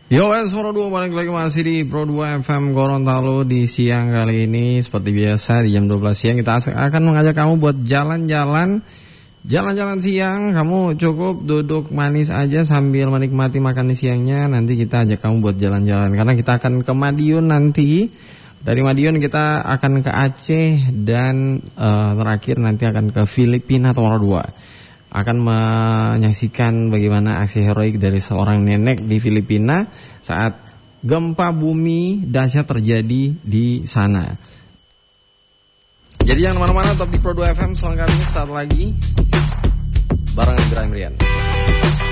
Yo, Pro 2 balik lagi masih di Pro 2 FM Gorontalo di siang kali ini. Seperti biasa di jam 12 siang kita akan mengajak kamu buat jalan-jalan siang. Kamu cukup duduk manis aja sambil menikmati makan siangnya. Nanti kita ajak kamu buat jalan-jalan karena kita akan ke Madiun nanti. Dari Madiun kita akan ke Aceh dan terakhir nanti akan ke Filipina Nomor 2. Akan menyaksikan bagaimana aksi heroik dari seorang nenek di Filipina saat gempa bumi dahsyat terjadi di sana. Jadi jangan kemana-mana, tetap di Pro 2 FM selengkapnya saat lagi bareng Ibrahim Rian.